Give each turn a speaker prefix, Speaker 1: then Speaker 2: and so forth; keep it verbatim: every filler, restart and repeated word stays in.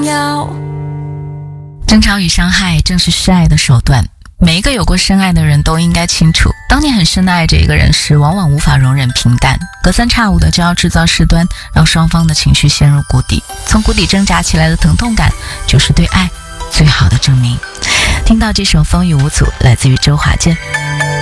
Speaker 1: 要。
Speaker 2: 争吵与伤害正是示爱的手段。每一个有过深爱的人都应该清楚，当你很深地爱着一个人时，往往无法容忍平淡，隔三差五的就要制造事端，让双方的情绪陷入谷底。从谷底挣扎起来的疼痛感，就是对爱最好的证明。听到这首风雨无阻，来自于周华健。